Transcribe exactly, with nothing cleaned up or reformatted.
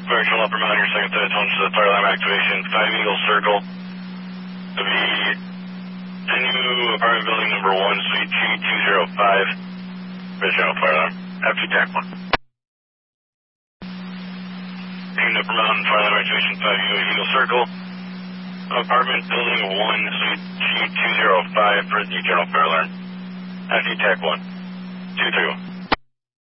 Correctional Upper Mountain, your second set of tones to the fire alarm activation. Five Eagle Circle. To be new apartment building number one, suite G two zero five. Original fire alarm. After tac one. New Upper Mountain, fire alarm activation. Five Eagle Circle. Apartment building one, suite G two zero five for the general fire alarm. After tac one. Two three one.